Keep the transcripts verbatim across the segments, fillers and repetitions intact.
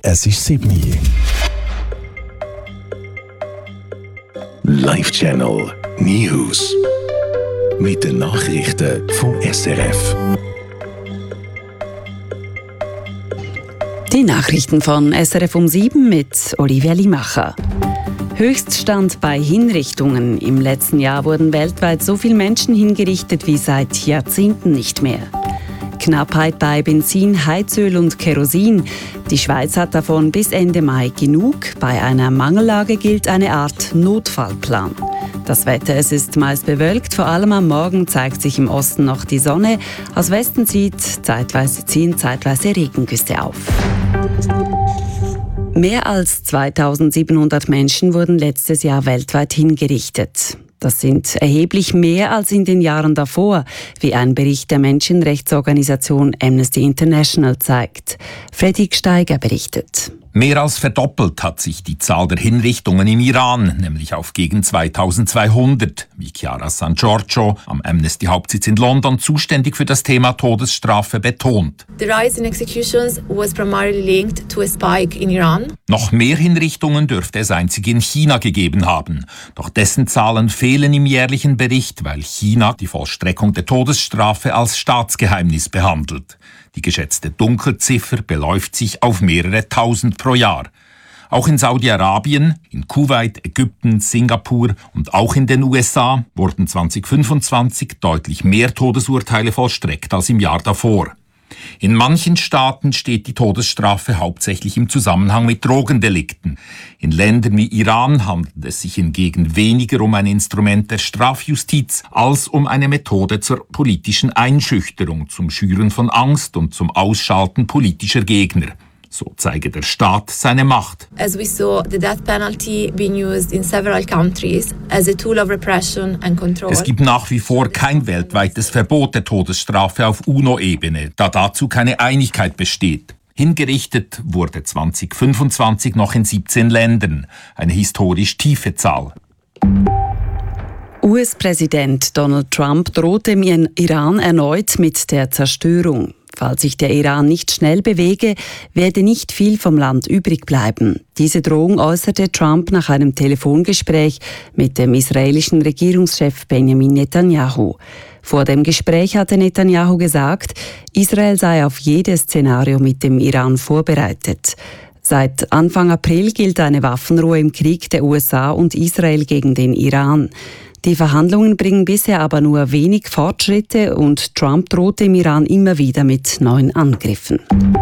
Es ist sieben Uhr. Live Channel News. Mit den Nachrichten vom S R F. Die Nachrichten von S R F um sieben mit Olivia Limacher. Höchststand bei Hinrichtungen. Im letzten Jahr wurden weltweit so viele Menschen hingerichtet wie seit Jahrzehnten nicht mehr. Knappheit bei Benzin, Heizöl und Kerosin. Die Schweiz hat davon bis Ende Mai genug. Bei einer Mangellage gilt eine Art Notfallplan. Das Wetter, es ist meist bewölkt, vor allem am Morgen zeigt sich im Osten noch die Sonne. Aus Westen zieht zeitweise ziehen zeitweise Regengüsse auf. Mehr als zweitausendsiebenhundert Menschen wurden letztes Jahr weltweit hingerichtet. Das sind erheblich mehr als in den Jahren davor, wie ein Bericht der Menschenrechtsorganisation Amnesty International zeigt. Fredrik Steiger berichtet. Mehr als verdoppelt hat sich die Zahl der Hinrichtungen im Iran, nämlich auf gegen zweitausendzweihundert, wie Chiara San Giorgio, am Amnesty-Hauptsitz in London, zuständig für das Thema Todesstrafe, betont. The rise in executions was primarily linked to a spike in Iran. Noch mehr Hinrichtungen dürfte es einzig in China gegeben haben. Doch dessen Zahlen fehlen im jährlichen Bericht, weil China die Vollstreckung der Todesstrafe als Staatsgeheimnis behandelt. Die geschätzte Dunkelziffer beläuft sich auf mehrere Tausend pro Jahr. Auch in Saudi-Arabien, in Kuwait, Ägypten, Singapur und auch in den U S A wurden zweitausendfünfundzwanzig deutlich mehr Todesurteile vollstreckt als im Jahr davor. In manchen Staaten steht die Todesstrafe hauptsächlich im Zusammenhang mit Drogendelikten. In Ländern wie Iran handelt es sich hingegen weniger um ein Instrument der Strafjustiz als um eine Methode zur politischen Einschüchterung, zum Schüren von Angst und zum Ausschalten politischer Gegner. So zeige der Staat seine Macht. As we saw the death penalty being used in several countries as a tool of repression and control. Es gibt nach wie vor kein weltweites Verbot der Todesstrafe auf UNO-Ebene, da dazu keine Einigkeit besteht. Hingerichtet wurde zweitausendfünfundzwanzig noch in siebzehn Ländern, eine historisch tiefe Zahl. U S-Präsident Donald Trump droht dem Iran erneut mit der Zerstörung. Falls sich der Iran nicht schnell bewege, werde nicht viel vom Land übrig bleiben. Diese Drohung äußerte Trump nach einem Telefongespräch mit dem israelischen Regierungschef Benjamin Netanyahu. Vor dem Gespräch hatte Netanyahu gesagt, Israel sei auf jedes Szenario mit dem Iran vorbereitet. Seit Anfang April gilt eine Waffenruhe im Krieg der U S A und Israel gegen den Iran. Die Verhandlungen bringen bisher aber nur wenig Fortschritte und Trump droht dem Iran immer wieder mit neuen Angriffen.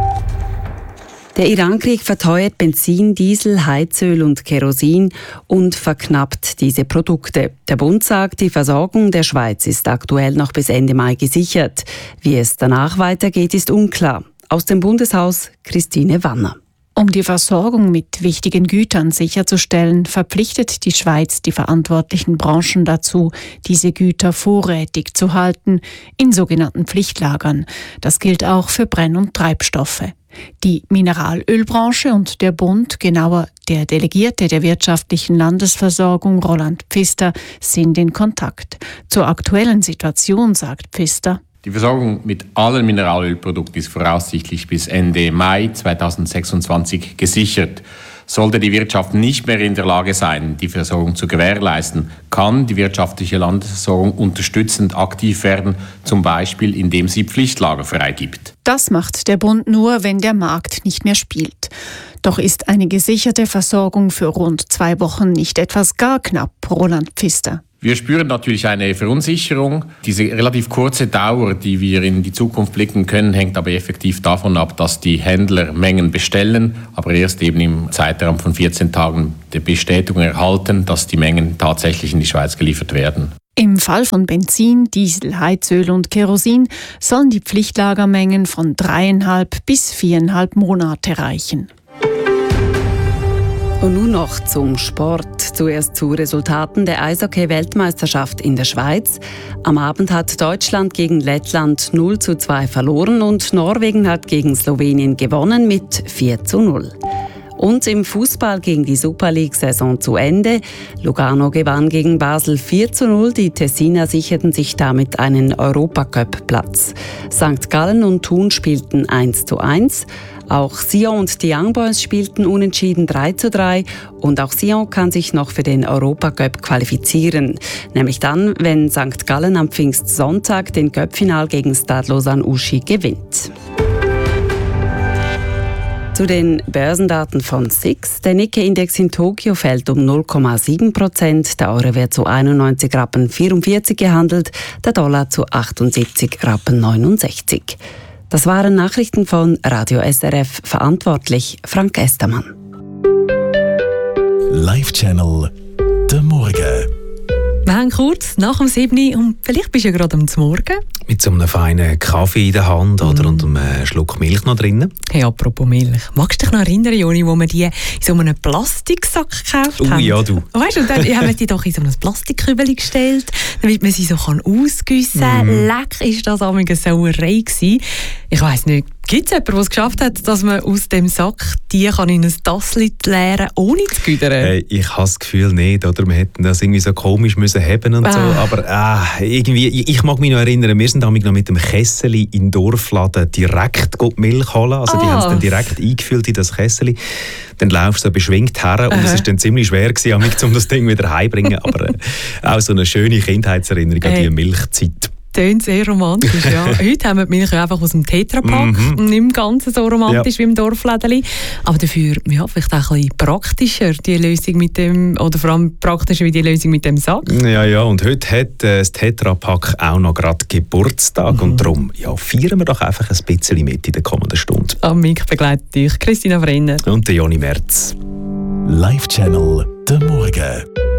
Der Irankrieg verteuert Benzin, Diesel, Heizöl und Kerosin und verknappt diese Produkte. Der Bund sagt, die Versorgung der Schweiz ist aktuell noch bis Ende Mai gesichert. Wie es danach weitergeht, ist unklar. Aus dem Bundeshaus Christine Wanner. Um die Versorgung mit wichtigen Gütern sicherzustellen, verpflichtet die Schweiz die verantwortlichen Branchen dazu, diese Güter vorrätig zu halten, in sogenannten Pflichtlagern. Das gilt auch für Brenn- und Treibstoffe. Die Mineralölbranche und der Bund, genauer der Delegierte der wirtschaftlichen Landesversorgung Roland Pfister, sind in Kontakt. Zur aktuellen Situation sagt Pfister: Die Versorgung mit allen Mineralölprodukten ist voraussichtlich bis Ende Mai zweitausendsechsundzwanzig gesichert. Sollte die Wirtschaft nicht mehr in der Lage sein, die Versorgung zu gewährleisten, kann die wirtschaftliche Landesversorgung unterstützend aktiv werden, zum Beispiel indem sie Pflichtlager freigibt. Das macht der Bund nur, wenn der Markt nicht mehr spielt. Doch ist eine gesicherte Versorgung für rund zwei Wochen nicht etwas gar knapp, Roland Pfister. Wir spüren natürlich eine Verunsicherung. Diese relativ kurze Dauer, die wir in die Zukunft blicken können, hängt aber effektiv davon ab, dass die Händler Mengen bestellen, aber erst eben im Zeitraum von vierzehn Tagen die Bestätigung erhalten, dass die Mengen tatsächlich in die Schweiz geliefert werden. Im Fall von Benzin, Diesel, Heizöl und Kerosin sollen die Pflichtlagermengen von dreieinhalb bis viereinhalb Monate reichen. Und nun noch zum Sport. Zuerst zu Resultaten der Eishockey-Weltmeisterschaft in der Schweiz. Am Abend hat Deutschland gegen Lettland null zu zwei verloren und Norwegen hat gegen Slowenien gewonnen mit vier zu null. Und im Fußball ging die Super League-Saison zu Ende. Lugano gewann gegen Basel vier zu null. Die Tessiner sicherten sich damit einen Europacup-Platz. Sankt Gallen und Thun spielten eins zu eins. Auch Sion und die Young Boys spielten unentschieden drei zu drei. Und auch Sion kann sich noch für den Europacup qualifizieren. Nämlich dann, wenn Sankt Gallen am Pfingstsonntag den Cup-Final gegen Stade Lausanne-Uschi gewinnt. Zu den Börsendaten von S I X. Der Nikkei-Index in Tokio fällt um null Komma sieben Prozent. Der Euro wird zu einundneunzig Rappen vierundvierzig gehandelt, der Dollar zu achtundsiebzig Rappen neunundsechzig. Das waren Nachrichten von Radio S R F, verantwortlich Frank Estermann. Live-Channel «Der Morgen». Wir haben kurz nach dem sieben und vielleicht bist du ja gerade am Morgen. Mit so einem feinen Kaffee in der Hand oder Mm. und einem Schluck Milch noch drinnen. Hey, apropos Milch. Magst du dich noch erinnern, Joni, wo wir die in so einem Plastiksack gekauft Oh haben? ja, du. Und weißt du, und dann haben wir die doch in so ein Plastikkübel gestellt, damit man sie so kann ausgüssen kann. Mm. Leck, ist das auch eine Sauerei gewesen. Ich weiss nicht, gibt es jemanden, der es geschafft hat, dass man aus dem Sack die kann in ein Tassli leeren ohne zu güdern? Hey, ich habe das Gefühl nicht, oder? Wir hätten das irgendwie so komisch müssen haben und so. Ah. Aber ah, irgendwie, ich, ich mag mich noch erinnern, wir sind damals noch mit dem Kessel in den Dorfladen direkt die Milch holen. Also die Ah. haben es dann direkt eingefüllt in das Kessel. Dann laufst du so beschwingt her und es war dann ziemlich schwer gewesen, um das Ding wieder heimbringen. Aber äh, auch so eine schöne Kindheitserinnerung an Hey. die Milchzeit. Tönt sehr romantisch, ja. Heute haben wir die Milch einfach aus dem Tetrapack Mhm. und nicht im Ganzen so romantisch Ja. wie im Dorflädeli. Aber dafür, ja, vielleicht auch ein bisschen praktischer, die Lösung mit dem, oder vor allem praktischer wie die Lösung mit dem Sack. Ja, ja, und heute hat äh, das Tetrapack auch noch gerade Geburtstag Mhm. und darum ja, feiern wir doch einfach ein bisschen mit in der kommenden Stunde. Am Mic begleitet dich Christina Brenner. Und der Joni Merz. Live-Channel «Der Morgen».